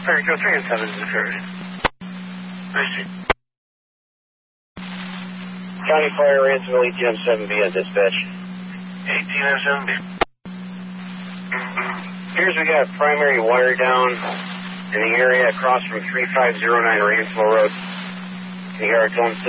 Alright, go 3 and 7 to the ferry. I see. County Fire, Ransomville, ATM-7B on dispatch. ATM-7B. Here's we got primary wire down in the area across from 3509 Ransomville Road. You hear our tone